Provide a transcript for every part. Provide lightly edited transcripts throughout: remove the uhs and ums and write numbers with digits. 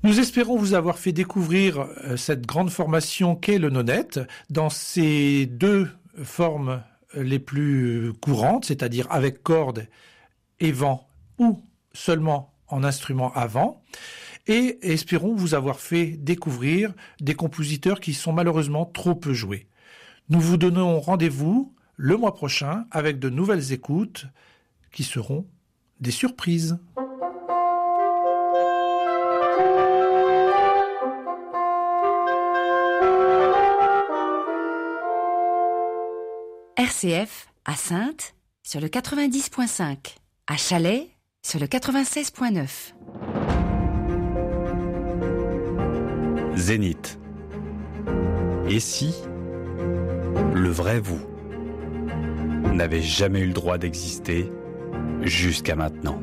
Nous espérons vous avoir fait découvrir cette grande formation qu'est le nonette dans ses deux formes les plus courantes, c'est-à-dire avec corde et vent ou seulement en instrument à vent. Et espérons vous avoir fait découvrir des compositeurs qui sont malheureusement trop peu joués. Nous vous donnons rendez-vous le mois prochain avec de nouvelles écoutes qui seront des surprises. RCF à Saintes sur le 90.5, à Chalais sur le 96.9. Zénith. Et si le vrai vous n'avait jamais eu le droit d'exister jusqu'à maintenant?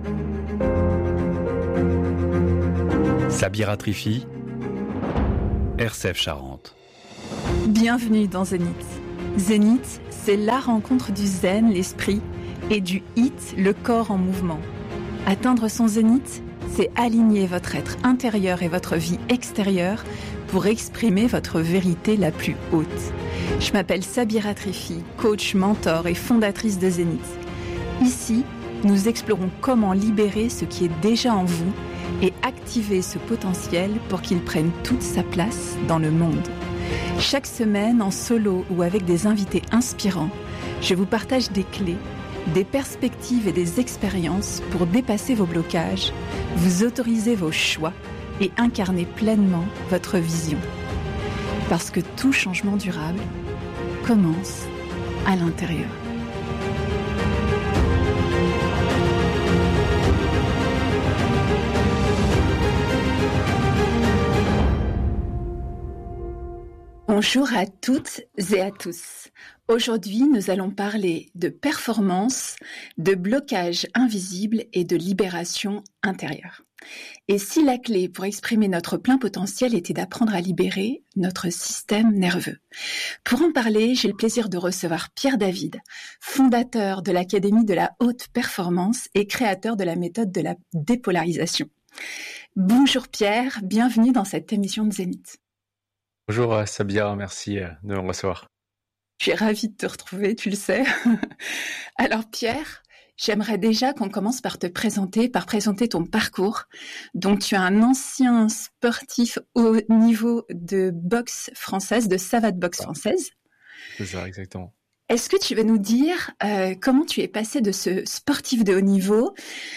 Sabira Trifi, RCF Charente. Bienvenue dans Zénith. Zénith, c'est la rencontre du zen, l'esprit, et du hit, le corps en mouvement. Atteindre son zénith, c'est aligner votre être intérieur et votre vie extérieure pour exprimer votre vérité la plus haute. Je m'appelle Sabira Trifi, coach, mentor et fondatrice de Zénith. Ici, nous explorons comment libérer ce qui est déjà en vous et activer ce potentiel pour qu'il prenne toute sa place dans le monde. Chaque semaine, en solo ou avec des invités inspirants, je vous partage des clés, des perspectives et des expériences pour dépasser vos blocages, vous autoriser vos choix et incarner pleinement votre vision. Parce que tout changement durable commence à l'intérieur. Bonjour à toutes et à tous. Aujourd'hui, nous allons parler de performance, de blocage invisible et de libération intérieure. Et si la clé pour exprimer notre plein potentiel était d'apprendre à libérer notre système nerveux. Pour en parler, j'ai le plaisir de recevoir Pierre David, fondateur de l'Académie de la haute performance et créateur de la méthode de la dépolarisation. Bonjour Pierre, bienvenue dans cette émission de Zénith. Bonjour Sabira, merci de me recevoir. Je suis ravie de te retrouver, tu le sais. Alors Pierre, j'aimerais déjà qu'on commence par présenter ton parcours. Donc tu es un ancien sportif au niveau de boxe française, de savate boxe française. C'est ça, exactement. Est-ce que tu veux nous dire comment tu es passé de ce sportif de haut niveau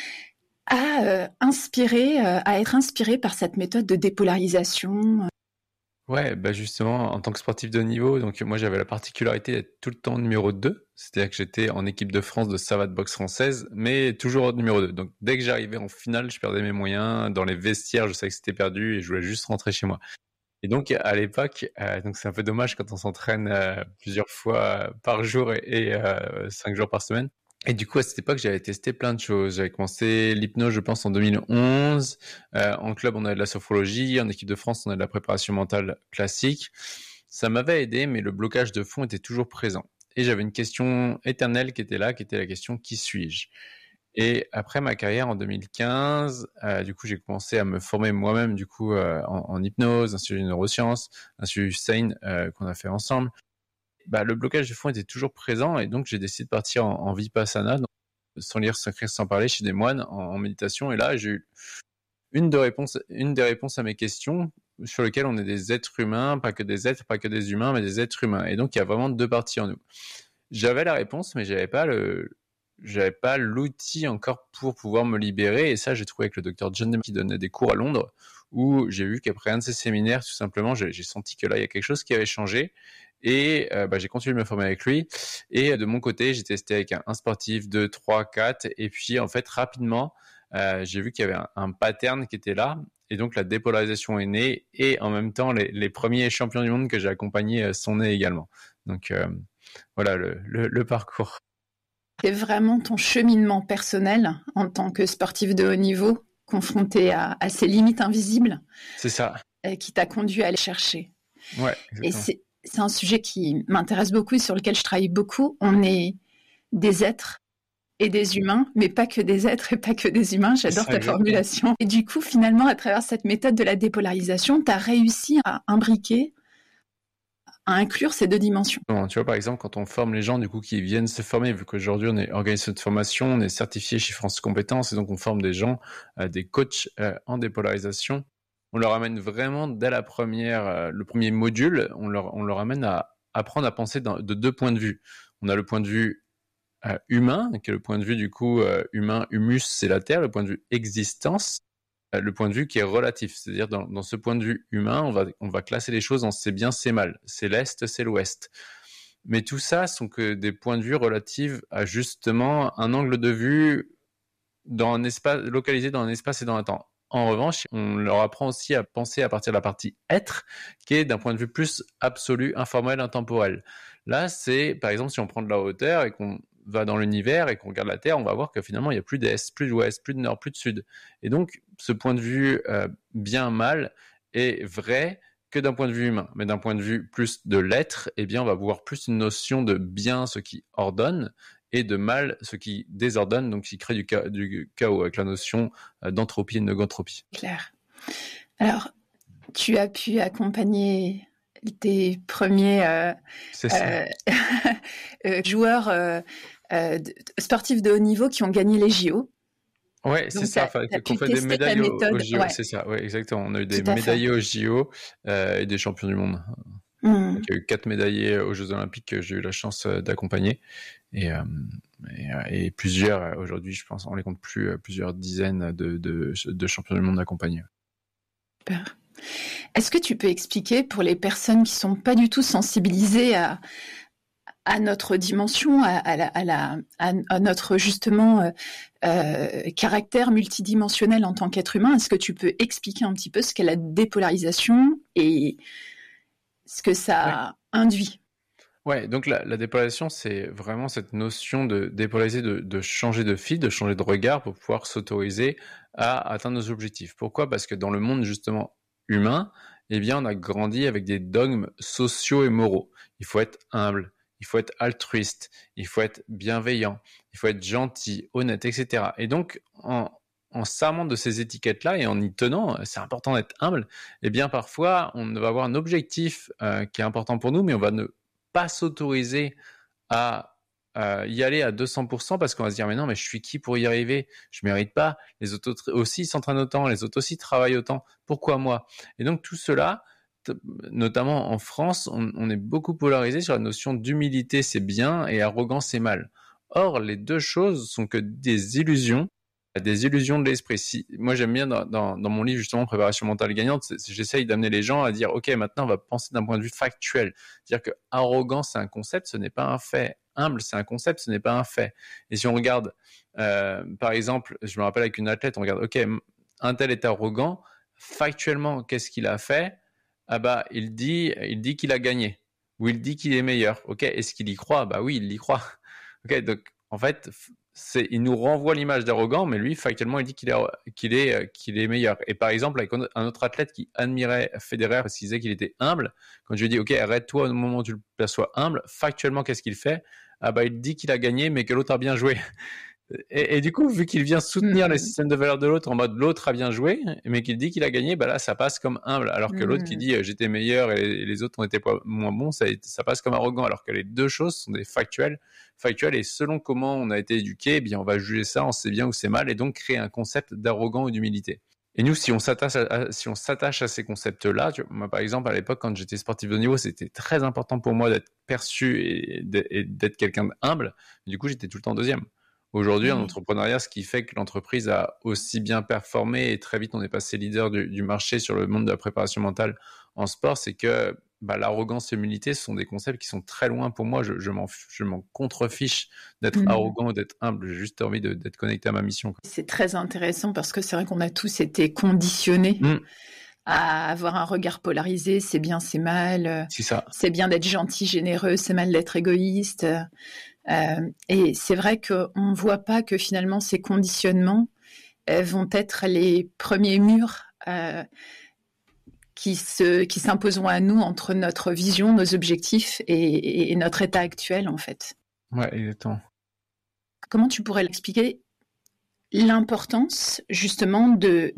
à être inspiré par cette méthode de dépolarisation? Ouais, justement, en tant que sportif de haut niveau, donc moi j'avais la particularité d'être tout le temps numéro 2, c'est-à-dire que j'étais en équipe de France de savate boxe française, mais toujours numéro 2. Donc dès que j'arrivais en finale, je perdais mes moyens, dans les vestiaires, je savais que c'était perdu et je voulais juste rentrer chez moi. Et donc à l'époque, donc c'est un peu dommage quand on s'entraîne plusieurs fois par jour et 5 jours par semaine. Et du coup, à cette époque, j'avais testé plein de choses. J'avais commencé l'hypnose, je pense, en 2011. En club, on avait de la sophrologie. En équipe de France, on avait de la préparation mentale classique. Ça m'avait aidé, mais le blocage de fond était toujours présent. Et j'avais une question éternelle qui était là, qui était la question « Qui suis-je ?» Et après ma carrière en 2015, du coup, j'ai commencé à me former moi-même, du coup, en hypnose, institut de neurosciences, institut Sane qu'on a fait ensemble. Le blocage de fond était toujours présent et donc j'ai décidé de partir en vipassana, donc, sans lire, sans écrire, sans parler, chez des moines en méditation. Et là, j'ai eu une des réponses à mes questions sur lesquelles on est des êtres humains, pas que des êtres, pas que des humains, mais des êtres humains. Et donc, il y a vraiment deux parties en nous. J'avais la réponse, mais j'avais pas l'outil encore pour pouvoir me libérer. Et ça, j'ai trouvé avec le docteur John Demartini qui donnait des cours à Londres, où j'ai vu qu'après un de ces séminaires, tout simplement, j'ai senti que là, il y a quelque chose qui avait changé. Et j'ai continué de me former avec lui. Et de mon côté, j'ai testé avec un sportif, 2, 3, 4. Et puis, en fait, rapidement, j'ai vu qu'il y avait un pattern qui était là. Et donc, la dépolarisation est née. Et en même temps, les premiers champions du monde que j'ai accompagnés sont nés également. Donc, voilà le parcours. C'est vraiment ton cheminement personnel en tant que sportif de haut niveau, confronté à ces limites invisibles. C'est ça. Qui t'a conduit à aller chercher. Ouais, exactement. Et c'est un sujet qui m'intéresse beaucoup et sur lequel je travaille beaucoup. On est des êtres et des humains, mais pas que des êtres et pas que des humains. J'adore ta Exactement. formulation. Et du coup, finalement, à travers cette méthode de la dépolarisation, tu as réussi à imbriquer, à inclure ces deux dimensions. Bon, tu vois, par exemple, quand on forme les gens du coup qui viennent se former, vu qu'aujourd'hui on est organisation de formation, on est certifié chez France Compétences, et donc on forme des gens, des coachs en dépolarisation, on leur amène vraiment dès la première, le premier module, on leur amène à apprendre à penser de deux points de vue. On a le point de vue humain, qui est le point de vue du coup humain, humus, c'est la terre, le point de vue existence, le point de vue qui est relatif, c'est-à-dire dans ce point de vue humain, on va classer les choses en c'est bien, c'est mal, c'est l'Est, c'est l'Ouest. Mais tout ça sont que des points de vue relatifs à justement un angle de vue dans un espace, localisé dans un espace et dans un temps. En revanche, on leur apprend aussi à penser à partir de la partie être, qui est d'un point de vue plus absolu, informel, intemporel. Là, c'est, par exemple, si on prend de la hauteur et qu'on va dans l'univers et qu'on regarde la Terre, on va voir que finalement, il n'y a plus d'Est, plus d'Ouest, plus de Nord, plus de Sud. Et donc, ce point de vue bien-mal est vrai que d'un point de vue humain. Mais d'un point de vue plus de l'être, eh bien, on va voir plus une notion de bien, ce qui ordonne, et de mal, ce qui désordonne, donc qui crée du chaos, avec la notion d'entropie et de nogentropie. Claire. Alors, tu as pu accompagner tes premiers joueurs sportifs de haut niveau qui ont gagné les JO. Ouais, c'est ça. Qu'on fait des médailles aux JO. Ouais. C'est ça, ouais, exactement. On a eu des médaillés aux JO et des champions du monde. Donc, il y a eu 4 médaillés aux Jeux Olympiques que j'ai eu la chance d'accompagner. Et plusieurs, aujourd'hui, je pense, on les compte plus, plusieurs dizaines de champions du monde accompagnés. Super. Est-ce que tu peux expliquer pour les personnes qui sont pas du tout sensibilisées à notre dimension, à notre justement caractère multidimensionnel en tant qu'être humain, est-ce que tu peux expliquer un petit peu ce qu'est la dépolarisation et ce que ça induit? Ouais, donc la dépolarisation, c'est vraiment cette notion de dépolariser, de changer de fil, de changer de regard pour pouvoir s'autoriser à atteindre nos objectifs. Pourquoi ? Parce que dans le monde justement humain, eh bien, on a grandi avec des dogmes sociaux et moraux. Il faut être humble, il faut être altruiste, il faut être bienveillant, il faut être gentil, honnête, etc. Et donc, en s'armant de ces étiquettes-là et en y tenant, c'est important d'être humble, eh bien, parfois, on va avoir un objectif qui est important pour nous, mais on va ne pas s'autoriser à y aller à 200% parce qu'on va se dire mais non, mais je suis qui pour y arriver? Je mérite pas. Les autres aussi s'entraînent autant, les autres aussi travaillent autant. Pourquoi moi? Et donc tout cela, notamment en France, on est beaucoup polarisé sur la notion d'humilité, c'est bien, et arrogance, c'est mal. Or, les deux choses sont que des illusions de l'esprit. Moi, j'aime bien dans mon livre, justement, Préparation mentale gagnante, j'essaye d'amener les gens à dire, OK, maintenant, on va penser d'un point de vue factuel. C'est-à-dire que arrogance, c'est un concept, ce n'est pas un fait. Humble, c'est un concept, ce n'est pas un fait. Et si on regarde, par exemple, je me rappelle avec une athlète, on regarde, OK, un tel est arrogant, factuellement, qu'est-ce qu'il a fait? Ah bah, il dit qu'il a gagné, ou il dit qu'il est meilleur. OK, est-ce qu'il y croit? Bah oui, il y croit. OK, donc, en fait, il nous renvoie l'image d'arrogant, mais lui, factuellement, il dit qu'il est meilleur. Et par exemple, avec un autre athlète qui admirait Federer parce qu'il disait qu'il était humble, quand je lui ai dit, OK, arrête-toi au moment où tu le perçois humble, factuellement, qu'est-ce qu'il fait? Ah bah, il dit qu'il a gagné, mais que l'autre a bien joué. Et du coup, vu qu'il vient soutenir le système de valeur de l'autre en mode l'autre a bien joué, mais qu'il dit qu'il a gagné, bah là, ça passe comme humble. Alors que l'autre qui dit j'étais meilleur et les autres ont été moins bons, ça passe comme arrogant. Alors que les deux choses sont des factuels. Et selon comment on a été éduqué, eh bien, on va juger ça, on sait bien ou c'est mal, et donc créer un concept d'arrogant ou d'humilité. Et nous, si on s'attache à ces concepts-là, moi, par exemple, à l'époque, quand j'étais sportif de haut niveau, c'était très important pour moi d'être perçu et d'être quelqu'un d'humble. Du coup, j'étais tout le temps deuxième. Aujourd'hui, en entrepreneuriat, ce qui fait que l'entreprise a aussi bien performé et très vite, on est passé leader du marché sur le monde de la préparation mentale en sport, c'est que l'arrogance et l'humilité, ce sont des concepts qui sont très loin pour moi. Je m'en contrefiche d'être arrogant ou d'être humble. J'ai juste envie d'être connecté à ma mission, quoi. C'est très intéressant parce que c'est vrai qu'on a tous été conditionnés à avoir un regard polarisé. C'est bien, c'est mal. C'est ça. C'est bien d'être gentil, généreux. C'est mal d'être égoïste. Et c'est vrai qu'on ne voit pas que finalement ces conditionnements vont être les premiers murs qui s'imposeront à nous entre notre vision, nos objectifs et notre état actuel en fait. Ouais, exactement. comment tu pourrais l'expliquer, l'importance justement de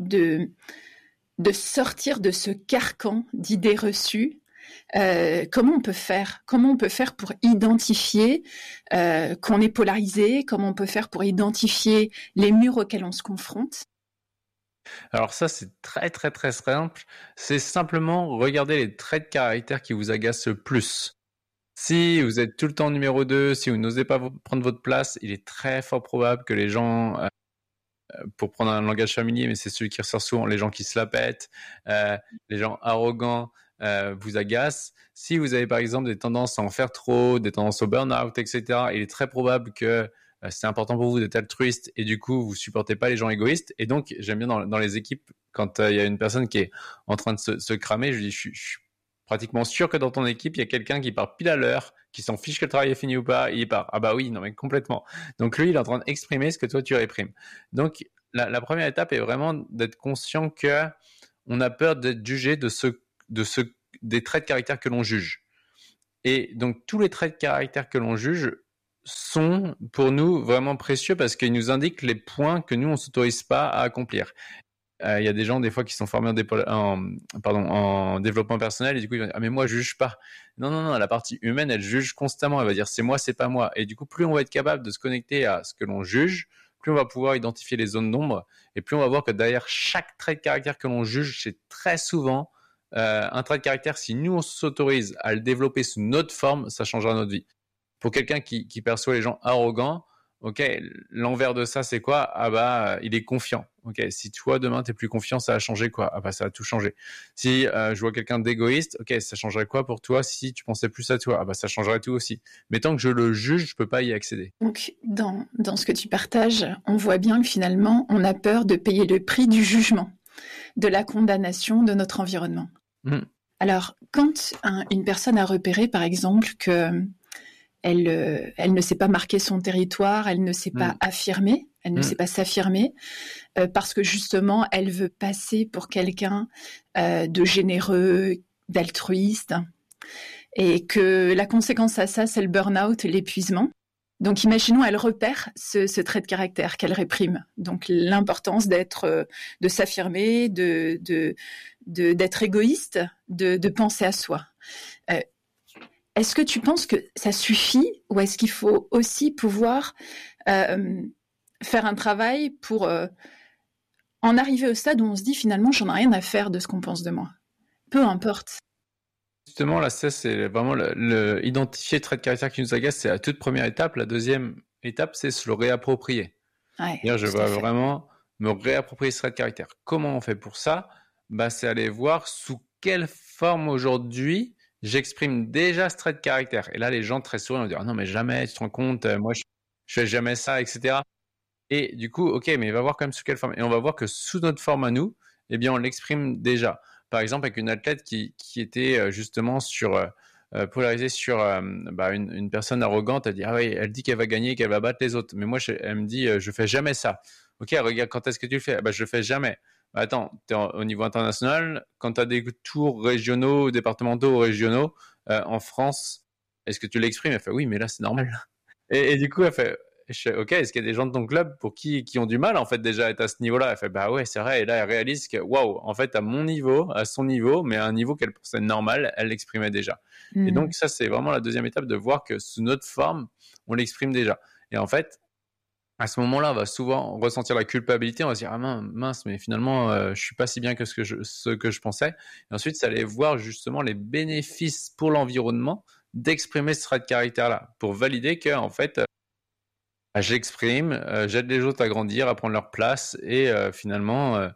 sortir de ce carcan d'idées reçues. Comment on peut faire pour identifier qu'on est polarisé? Comment on peut faire pour identifier les murs auxquels on se confronte? Alors ça, c'est très très très simple. C'est simplement regarder les traits de caractère qui vous agacent le plus. Si vous êtes tout le temps numéro 2, si vous n'osez pas prendre votre place, il est très fort probable que les gens, pour prendre un langage familier, mais c'est celui qui ressort souvent, les gens qui se la pètent, les gens arrogants, vous agacent. Si vous avez par exemple des tendances à en faire trop, des tendances au burn-out, etc., il est très probable que c'est important pour vous d'être altruiste et du coup vous supportez pas les gens égoïstes. Et donc j'aime bien dans les équipes, quand il y a une personne qui est en train de se cramer, je lui dis je suis pratiquement sûr que dans ton équipe il y a quelqu'un qui part pile à l'heure, qui s'en fiche que le travail est fini ou pas, il part. Ah bah oui, non mais complètement. Donc lui il est en train d'exprimer ce que toi tu réprimes. Donc la première étape est vraiment d'être conscient que on a peur d'être jugé des traits de caractère que l'on juge. Et donc tous les traits de caractère que l'on juge sont pour nous vraiment précieux parce qu'ils nous indiquent les points que nous on s'autorise pas à accomplir. Il y a des gens des fois qui sont formés en développement personnel et du coup ils vont dire ah mais moi je juge pas. Non, la partie humaine elle juge constamment, elle va dire c'est moi, c'est pas moi. Et du coup plus on va être capable de se connecter à ce que l'on juge, plus on va pouvoir identifier les zones d'ombre et plus on va voir que derrière chaque trait de caractère que l'on juge, c'est très souvent un trait de caractère, si nous on s'autorise à le développer sous notre forme, ça changera notre vie. Pour quelqu'un qui perçoit les gens arrogants, ok, l'envers de ça c'est quoi? Ah bah il est confiant. Ok, si toi demain t'es plus confiant, ça va changer quoi? Ah bah ça va tout changer. Si je vois quelqu'un d'égoïste, ok, ça changerait quoi pour toi si tu pensais plus à toi? Ah bah ça changerait tout aussi. Mais tant que je le juge, je peux pas y accéder. Donc dans ce que tu partages, on voit bien que finalement on a peur de payer le prix du jugement, de la condamnation de notre environnement. Alors quand une personne a repéré par exemple que elle ne sait pas marquer son territoire, elle ne sait pas affirmer, elle ne sait pas s'affirmer, parce que justement, elle veut passer pour quelqu'un de généreux, d'altruiste, et que la conséquence à ça, c'est le burn-out, l'épuisement. Donc, imaginons, elle repère ce trait de caractère qu'elle réprime. Donc, l'importance de s'affirmer, d'être égoïste, de penser à soi. Est-ce que tu penses que ça suffit ou est-ce qu'il faut aussi pouvoir faire un travail pour en arriver au stade où on se dit finalement j'en ai rien à faire de ce qu'on pense de moi, peu importe. Justement là c'est vraiment identifier le trait de caractère qui nous agace, c'est la toute première étape. La deuxième étape c'est se le réapproprier. Ouais, je vais vraiment me réapproprier ce trait de caractère. Comment on fait pour ça? C'est aller voir sous quelle forme aujourd'hui j'exprime déjà ce trait de caractère. Et là, les gens très souvent vont dire « Ah non, mais jamais, tu te rends compte, moi, je fais jamais ça, etc. » Et du coup, ok, mais il va voir quand même sous quelle forme. Et on va voir que sous notre forme à nous, eh bien, on l'exprime déjà. Par exemple, avec une athlète qui était justement polarisée sur une personne arrogante. Elle dit « Ah oui, elle dit qu'elle va gagner, qu'elle va battre les autres. » Mais moi, elle me dit « Je fais jamais ça. » Ok, regarde, quand est-ce que tu le fais? Je le fais jamais. Attends, tu es au niveau international, quand tu as des tours régionaux, départementaux ou régionaux, en France, est-ce que tu l'exprimes? Elle fait oui, mais là c'est normal. Et du coup, elle fait ok, est-ce qu'il y a des gens de ton club pour qui ont du mal en fait déjà à être à ce niveau-là? Elle fait bah ouais, c'est vrai. Et là, elle réalise que waouh, en fait, à mon niveau, à son niveau, mais à un niveau qu'elle pensait normal, elle l'exprimait déjà. Et donc, ça, c'est vraiment la deuxième étape de voir que sous notre forme, on l'exprime déjà. Et en fait, à ce moment-là, on va souvent ressentir la culpabilité. On va se dire, ah mince, mais finalement, je suis pas si bien que ce que je pensais. Et ensuite, c'est aller voir justement les bénéfices pour l'environnement d'exprimer ce trait de caractère-là pour valider que, en fait, j'exprime, j'aide les autres à grandir, à prendre leur place et finalement,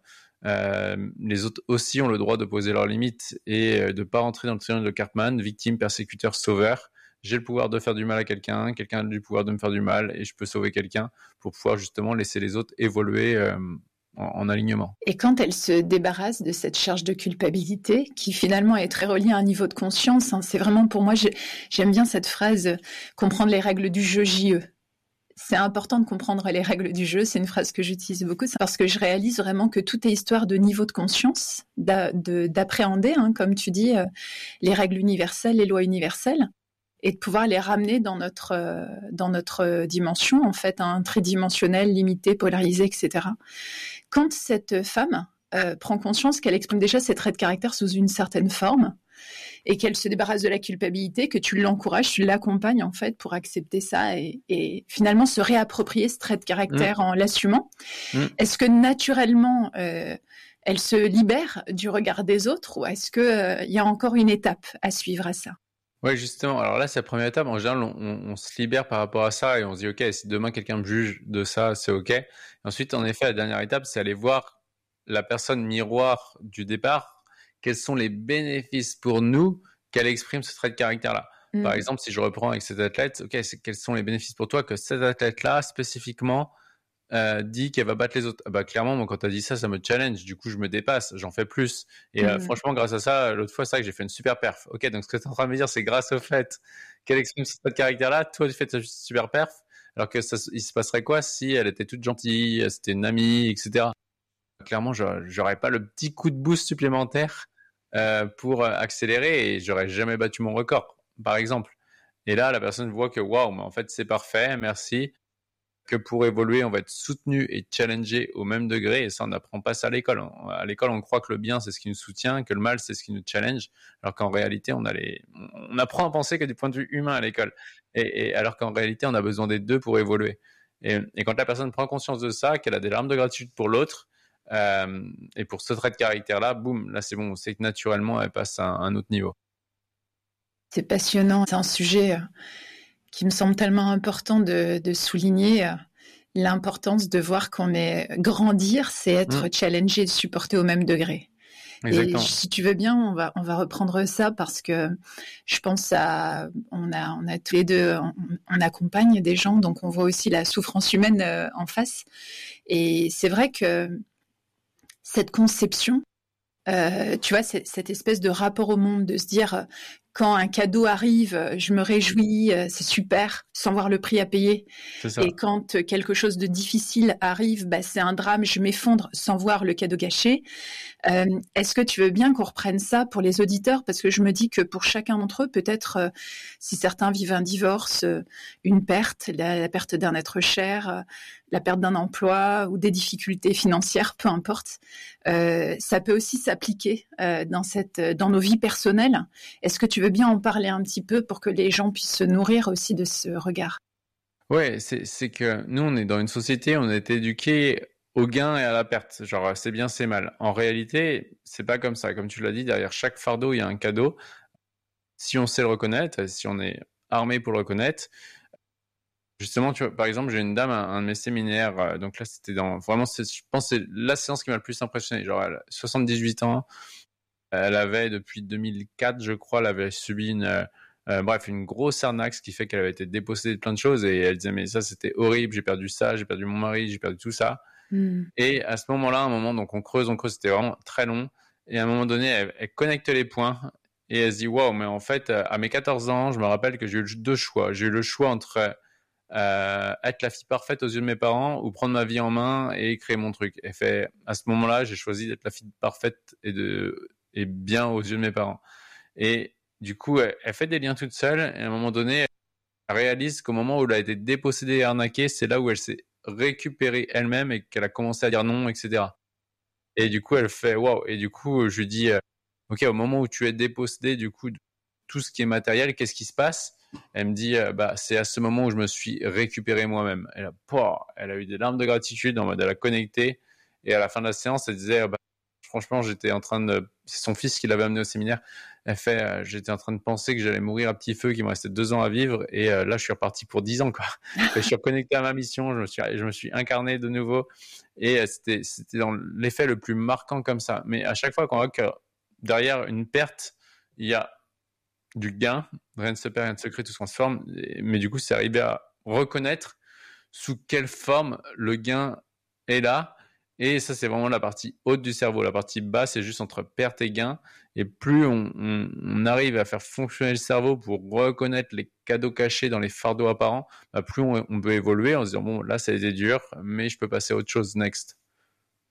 les autres aussi ont le droit de poser leurs limites et de pas rentrer dans le triangle de Cartman, victime, persécuteur, sauveur. J'ai le pouvoir de faire du mal à quelqu'un, quelqu'un a du pouvoir de me faire du mal et je peux sauver quelqu'un pour pouvoir justement laisser les autres évoluer en alignement. Et quand elle se débarrasse de cette charge de culpabilité, qui finalement est très reliée à un niveau de conscience, c'est vraiment pour moi, j'aime bien cette phrase, comprendre les règles du jeu JE. C'est important de comprendre les règles du jeu, c'est une phrase que j'utilise beaucoup, parce que je réalise vraiment que tout est histoire de niveau de conscience, d'appréhender, comme tu dis, les règles universelles, les lois universelles. et de pouvoir les ramener dans notre dimension, en fait, hein, tridimensionnelle, limitée, polarisée, etc. Quand cette femme prend conscience qu'elle exprime déjà ses traits de caractère sous une certaine forme et qu'elle se débarrasse de la culpabilité, que tu l'encourages, tu l'accompagnes en fait pour accepter ça et finalement se réapproprier ce trait de caractère en l'assumant. Est-ce que naturellement elle se libère du regard des autres ou est-ce que y a encore une étape à suivre à ça? Ouais, justement. Alors là, c'est la première étape. En général, on se libère par rapport à ça et on se dit, OK, si demain quelqu'un me juge de ça, c'est OK. Et ensuite, en effet, la dernière étape, c'est aller voir la personne miroir du départ. Quels sont les bénéfices pour nous qu'elle exprime ce trait de caractère-là? Par exemple, si je reprends avec cet athlète, OK, quels sont les bénéfices pour toi que cet athlète-là, spécifiquement, dit qu'elle va battre les autres? Bah, clairement, moi, quand tu as dit ça, ça me challenge. Du coup, je me dépasse, j'en fais plus. Et franchement, grâce à ça, l'autre fois, c'est vrai que j'ai fait une super perf. OK, donc ce que tu es en train de me dire, c'est grâce au fait qu'elle exprime ce trait de caractère-là, toi, tu fais ta super perf. Alors que il se passerait quoi si elle était toute gentille, c'était une amie, etc. Clairement, j'aurais pas le petit coup de boost supplémentaire pour accélérer et j'aurais jamais battu mon record, par exemple. Et là, la personne voit que waouh, mais en fait, c'est parfait, merci. Que pour évoluer, on va être soutenu et challengé au même degré. Et ça, on n'apprend pas ça à l'école. À l'école, on croit que le bien, c'est ce qui nous soutient, que le mal, c'est ce qui nous challenge. Alors qu'en réalité, on apprend à penser que du point de vue humain à l'école. Et alors qu'en réalité, on a besoin des deux pour évoluer. Et quand la personne prend conscience de ça, qu'elle a des larmes de gratitude pour l'autre, et pour ce trait de caractère-là, boum, là c'est bon, on sait que naturellement, elle passe à un autre niveau. C'est passionnant. C'est un sujet qui me semble tellement important de souligner l'importance de voir qu'on est grandir, c'est être challengé, supporté au même degré. Exactement. Et si tu veux bien, on va reprendre ça parce que je pense on a tous les deux, on accompagne des gens, donc on voit aussi la souffrance humaine en face. Et c'est vrai que cette conception, tu vois, cette espèce de rapport au monde, de se dire quand un cadeau arrive, je me réjouis, c'est super, sans voir le prix à payer. C'est ça. Et quand quelque chose de difficile arrive, bah, c'est un drame, je m'effondre sans voir le cadeau gâché. Est-ce que tu veux bien qu'on reprenne ça pour les auditeurs? Parce que je me dis que pour chacun d'entre eux, peut-être si certains vivent un divorce, une perte, la perte d'un être cher, la perte d'un emploi ou des difficultés financières, peu importe, ça peut aussi s'appliquer dans nos vies personnelles. Est-ce que tu veux bien en parler un petit peu pour que les gens puissent se nourrir aussi de ce regard? Ouais, c'est que nous, on est dans une société, on a été éduqués au gain et à la perte. Genre, c'est bien, c'est mal. En réalité, c'est pas comme ça. Comme tu l'as dit, derrière chaque fardeau, il y a un cadeau. Si on sait le reconnaître, si on est armé pour le reconnaître. Justement, tu vois, par exemple, j'ai une dame, un de mes séminaires, donc là, c'était vraiment, je pense que c'est la séance qui m'a le plus impressionné. Genre, elle a 78 ans, elle avait, depuis 2004, je crois, elle avait subi une grosse arnaque, ce qui fait qu'elle avait été dépossédée de plein de choses et elle disait, mais ça, c'était horrible, j'ai perdu ça, j'ai perdu mon mari, j'ai perdu tout ça. Et à ce moment-là, donc on creuse, c'était vraiment très long. Et à un moment donné, elle connecte les points et elle se dit, waouh, mais en fait, à mes 14 ans, je me rappelle que j'ai eu deux choix. J'ai eu le choix entre être la fille parfaite aux yeux de mes parents ou prendre ma vie en main et créer mon truc. Et à ce moment-là, j'ai choisi d'être la fille parfaite et bien aux yeux de mes parents. Et du coup, elle fait des liens toute seule et à un moment donné, elle réalise qu'au moment où elle a été dépossédée et arnaquée, c'est là où elle s'est récupérée elle-même et qu'elle a commencé à dire non, etc. Et du coup, elle fait waouh. Et du coup, je lui dis ok, au moment où tu es dépossédée, du coup, de tout ce qui est matériel, qu'est-ce qui se passe? Elle me dit c'est à ce moment où je me suis récupéré moi-même. Elle a eu des larmes de gratitude en mode elle a connecté et à la fin de la séance, elle disait franchement, j'étais en train c'est son fils qui l'avait amené au séminaire. Elle fait j'étais en train de penser que j'allais mourir à petit feu, qu'il me restait 2 ans à vivre et là je suis reparti pour 10 ans quoi. Je suis reconnecté à ma mission, je me suis incarné de nouveau et c'était dans l'effet le plus marquant comme ça. Mais à chaque fois qu'on voit que derrière une perte, il y a du gain, rien ne se perd, rien ne se crée, tout se transforme. Mais du coup, c'est arriver à reconnaître sous quelle forme le gain est là. Et ça, c'est vraiment la partie haute du cerveau. La partie basse, c'est juste entre perte et gain. Et plus on arrive à faire fonctionner le cerveau pour reconnaître les cadeaux cachés dans les fardeaux apparents, plus on peut évoluer en se disant, bon, là, ça a été dur, mais je peux passer à autre chose, next.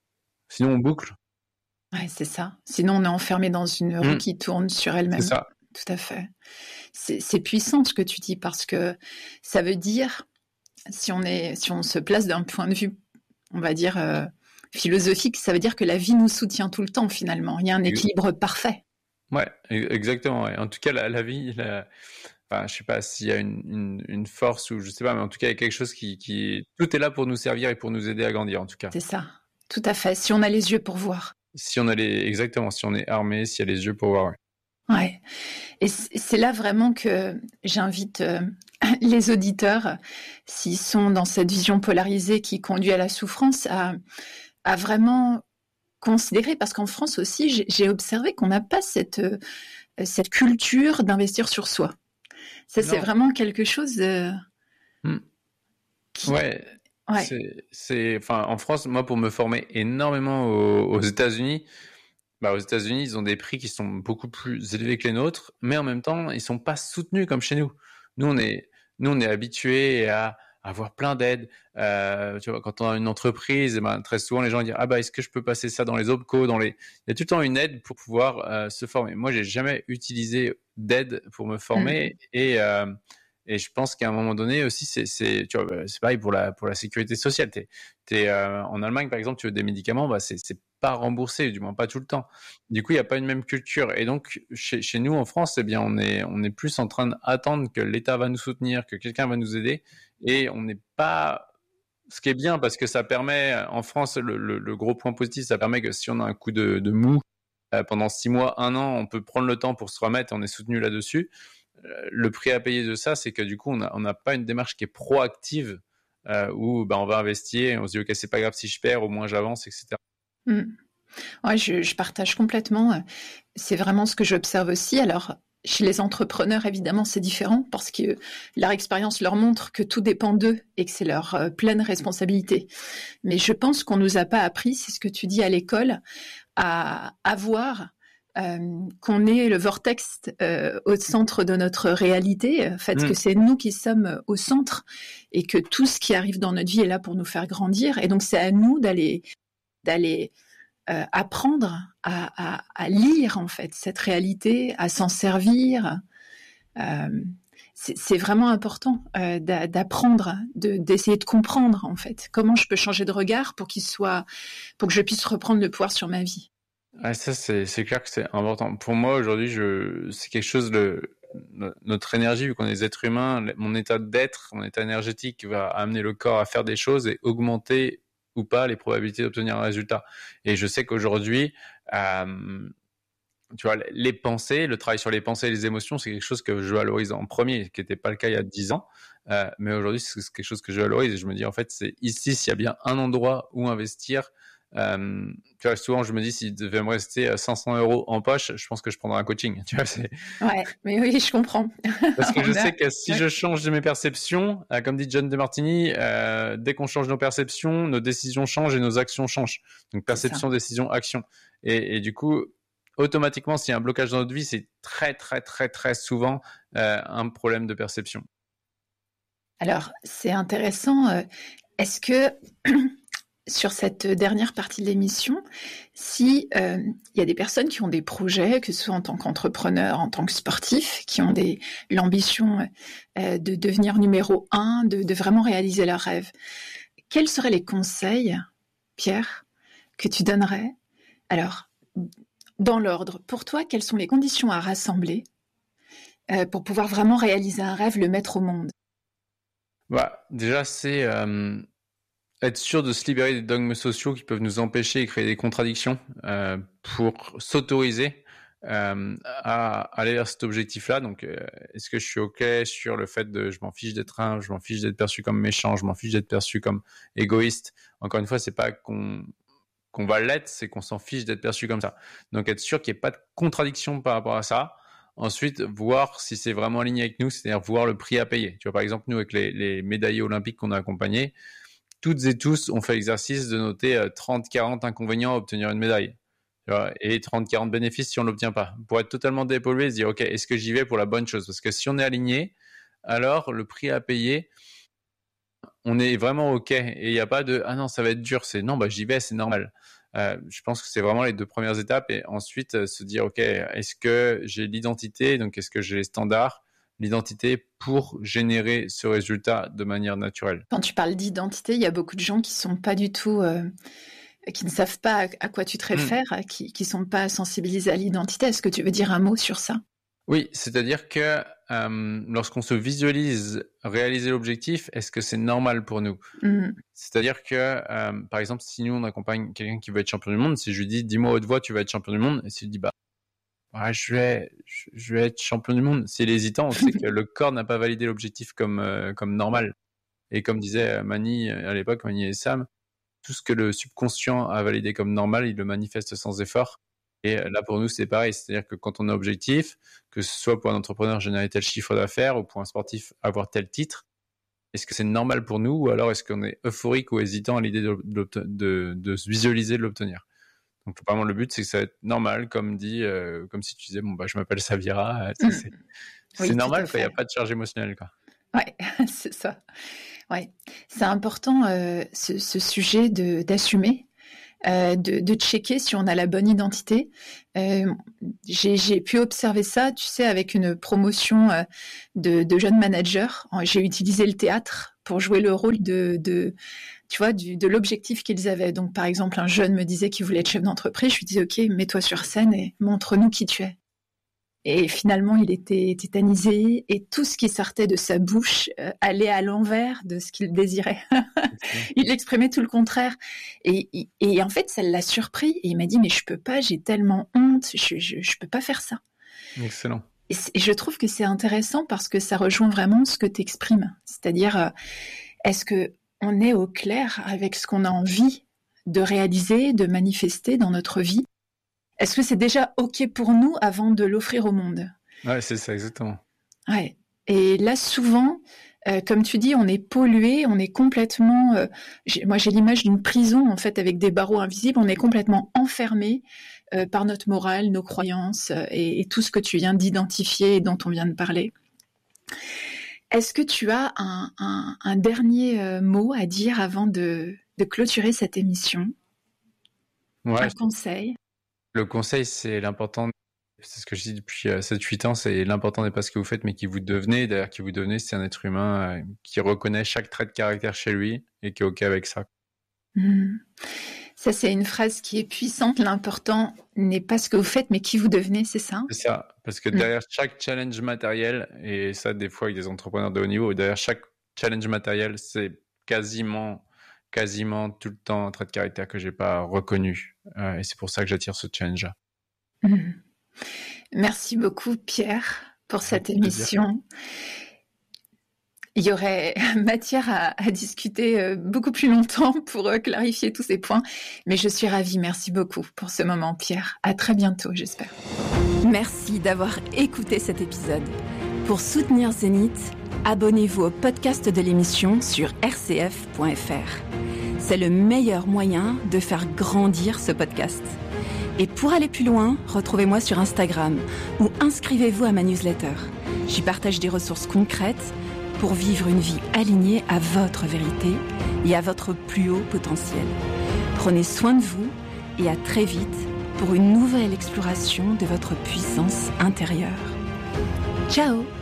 Sinon, on boucle. Ouais, c'est ça. Sinon, on est enfermé dans une roue qui tourne sur elle-même. C'est ça. tout à fait. C'est puissant ce que tu dis, parce que ça veut dire, si on se place d'un point de vue, on va dire, philosophique, ça veut dire que la vie nous soutient tout le temps finalement. Il y a un équilibre parfait. Ouais, exactement. Ouais. En tout cas, la vie, enfin, je sais pas s'il y a une force ou je sais pas, mais en tout cas, il y a quelque chose tout est là pour nous servir et pour nous aider à grandir, en tout cas. C'est ça, tout à fait. Si on a les yeux pour voir. Exactement, si on est armé, s'il y a les yeux pour voir. Ouais. Ouais. Et c'est là vraiment que j'invite les auditeurs, s'ils sont dans cette vision polarisée qui conduit à la souffrance, à vraiment considérer, parce qu'en France aussi, j'ai observé qu'on n'a pas cette culture d'investir sur soi. Ça, c'est vraiment quelque chose Ouais. Enfin, en France, moi, pour me former énormément aux États-Unis, aux États-Unis, ils ont des prix qui sont beaucoup plus élevés que les nôtres, mais en même temps, ils sont pas soutenus comme chez nous. Nous, on est habitués à avoir plein d'aides. Tu vois, quand on a une entreprise, très souvent, les gens disent est-ce que je peux passer ça dans les OPCO, il y a tout le temps une aide pour pouvoir se former. Moi, j'ai jamais utilisé d'aide pour me former et je pense qu'à un moment donné aussi, c'est pareil pour la sécurité sociale. En Allemagne, par exemple, tu veux des médicaments, c'est pas remboursé, du moins pas tout le temps. Du coup, il n'y a pas une même culture. Et donc, chez nous, en France, eh bien, on est plus en train d'attendre que l'État va nous soutenir, que quelqu'un va nous aider. Et on n'est pas... Ce qui est bien, parce que ça permet, en France, le gros point positif, ça permet que si on a un coup de mou, pendant 6 mois, 1 an, on peut prendre le temps pour se remettre, on est soutenu là-dessus. Le prix à payer de ça, c'est que du coup, on n'a pas une démarche qui est proactive, où on va investir, et on se dit, ok, c'est pas grave si je perds, au moins j'avance, etc. Ouais, je partage complètement. C'est vraiment ce que j'observe aussi. Alors, chez les entrepreneurs, évidemment, c'est différent parce que leur expérience leur montre que tout dépend d'eux et que c'est leur pleine responsabilité. Mais je pense qu'on nous a pas appris, c'est ce que tu dis à l'école, à voir qu'on est le vortex au centre de notre réalité, que c'est nous qui sommes au centre et que tout ce qui arrive dans notre vie est là pour nous faire grandir. Et donc, c'est à nous d'aller apprendre à lire en fait cette réalité, à s'en servir. C'est vraiment important d'apprendre, d'essayer de comprendre en fait comment je peux changer de regard pour que je puisse reprendre le pouvoir sur ma vie. Ça, c'est clair que c'est important. Pour moi, aujourd'hui, c'est quelque chose notre énergie, vu qu'on est des êtres humains, mon état d'être, mon état énergétique va amener le corps à faire des choses et augmenter ou pas les probabilités d'obtenir un résultat. Et je sais qu'aujourd'hui, tu vois, les pensées, le travail sur les pensées et les émotions, c'est quelque chose que je valorise en premier, ce qui n'était pas le cas il y a 10 ans. Mais aujourd'hui, c'est quelque chose que je valorise et je me dis, en fait, c'est ici, s'il y a bien un endroit où investir. Tu vois, souvent, je me dis, s'il devait me rester 500 € en poche, je pense que je prendrais un coaching. Tu vois, Ouais, mais oui, je comprends. Parce que je sais que si je change de mes perceptions, comme dit John DeMartini, dès qu'on change nos perceptions, nos décisions changent et nos actions changent. Donc, perception, décision, action. Et du coup, automatiquement, s'il y a un blocage dans notre vie, c'est très, très, très, très souvent un problème de perception. Alors, c'est intéressant. Est-ce que... sur cette dernière partie de l'émission, si y a des personnes qui ont des projets, que ce soit en tant qu'entrepreneur, en tant que sportif, qui ont l'ambition de devenir numéro 1, de vraiment réaliser leurs rêves, quels seraient les conseils, Pierre, que tu donnerais? Alors, dans l'ordre, pour toi, quelles sont les conditions à rassembler pour pouvoir vraiment réaliser un rêve, le mettre au monde? Déjà, c'est... être sûr de se libérer des dogmes sociaux qui peuvent nous empêcher et créer des contradictions pour s'autoriser à aller vers cet objectif-là. Donc, est-ce que je suis OK sur le fait je m'en fiche d'être je m'en fiche d'être perçu comme méchant, je m'en fiche d'être perçu comme égoïste. Encore une fois, c'est pas qu'on va l'être, c'est qu'on s'en fiche d'être perçu comme ça. Donc, être sûr qu'il n'y ait pas de contradiction par rapport à ça. Ensuite, voir si c'est vraiment aligné avec nous, c'est-à-dire voir le prix à payer. Tu vois, par exemple, nous, avec les médaillés olympiques qu'on a accompagnés, toutes et tous ont fait l'exercice de noter 30-40 inconvénients à obtenir une médaille. Tu vois, et 30-40 bénéfices si on ne l'obtient pas. Pour être totalement dépollué et se dire, OK, est-ce que j'y vais pour la bonne chose? Parce que si on est aligné, alors le prix à payer, on est vraiment OK. Et il n'y a pas de, ah non, ça va être dur. C'est non, j'y vais, c'est normal. Je pense que c'est vraiment les 2 premières étapes et ensuite se dire, OK, est-ce que j'ai l'identité, donc est-ce que j'ai les standards, l'identité pour générer ce résultat de manière naturelle. Quand tu parles d'identité, il y a beaucoup de gens qui sont pas du tout, qui ne savent pas à quoi tu te réfères, qui sont pas sensibilisés à l'identité. Est-ce que tu veux dire un mot sur ça? Oui, c'est-à-dire que lorsqu'on se visualise réaliser l'objectif, est-ce que c'est normal pour nous? C'est-à-dire que, par exemple, si nous on accompagne quelqu'un qui veut être champion du monde, si je lui dis, dis-moi à haute voix, tu vas être champion du monde, et s'il dit, bah, ouais, je vais être champion du monde. S'il est hésitant, on sait que le corps n'a pas validé l'objectif comme normal. Et comme disait Mani à l'époque, Mani et Sam, tout ce que le subconscient a validé comme normal, il le manifeste sans effort. Et là, pour nous, c'est pareil. C'est-à-dire que quand on est objectif, que ce soit pour un entrepreneur générer tel chiffre d'affaires ou pour un sportif avoir tel titre, est-ce que c'est normal pour nous ou alors est-ce qu'on est euphorique ou hésitant à l'idée de se visualiser de l'obtenir? Donc, vraiment, le but, c'est que ça va être normal, comme si tu disais, bon, bah, je m'appelle Savira. C'est normal, il n'y a pas de charge émotionnelle, quoi. Ouais, c'est ça. Ouais. C'est important, ce sujet d'assumer. De checker si on a la bonne identité. J'ai pu observer ça, tu sais, avec une promotion de jeunes managers. J'ai utilisé le théâtre pour jouer le rôle tu vois, de l'objectif qu'ils avaient. Donc, par exemple, un jeune me disait qu'il voulait être chef d'entreprise. Je lui disais, OK, mets-toi sur scène et montre-nous qui tu es. Et finalement, il était tétanisé et tout ce qui sortait de sa bouche allait à l'envers de ce qu'il désirait. Il exprimait tout le contraire. Et en fait, ça l'a surpris. Et il m'a dit, mais je peux pas, j'ai tellement honte, je peux pas faire ça. Excellent. Et je trouve que c'est intéressant parce que ça rejoint vraiment ce que tu exprimes. C'est-à-dire, est-ce qu'on est au clair avec ce qu'on a envie de réaliser, de manifester dans notre vie? Est-ce que c'est déjà OK pour nous avant de l'offrir au monde? Ouais, c'est ça, exactement. Ouais. Et là, souvent, comme tu dis, on est pollué, on est complètement... moi, j'ai l'image d'une prison, en fait, avec des barreaux invisibles. On est complètement enfermé par notre morale, nos croyances et tout ce que tu viens d'identifier et dont on vient de parler. Est-ce que tu as un dernier mot à dire avant de clôturer cette émission? Ouais. Un conseil? Le conseil, c'est l'important, c'est ce que je dis depuis 7-8 ans, c'est l'important n'est pas ce que vous faites, mais qui vous devenez. D'ailleurs, qui vous devenez, c'est un être humain qui reconnaît chaque trait de caractère chez lui et qui est OK avec ça. Ça, c'est une phrase qui est puissante. L'important n'est pas ce que vous faites, mais qui vous devenez, c'est ça? C'est ça, parce que derrière chaque challenge matériel, et ça, des fois, avec des entrepreneurs de haut niveau, derrière chaque challenge matériel, c'est quasiment tout le temps un trait de caractère que j'ai pas reconnu. Et c'est pour ça que j'attire ce challenge-là. Merci beaucoup, Pierre, pour cette émission. Il y aurait matière à discuter beaucoup plus longtemps pour clarifier tous ces points. Mais je suis ravie. Merci beaucoup pour ce moment, Pierre. À très bientôt, j'espère. Merci d'avoir écouté cet épisode. Pour soutenir Zénith, abonnez-vous au podcast de l'émission sur rcf.fr. C'est le meilleur moyen de faire grandir ce podcast. Et pour aller plus loin, retrouvez-moi sur Instagram ou inscrivez-vous à ma newsletter. J'y partage des ressources concrètes pour vivre une vie alignée à votre vérité et à votre plus haut potentiel. Prenez soin de vous et à très vite pour une nouvelle exploration de votre puissance intérieure. Ciao!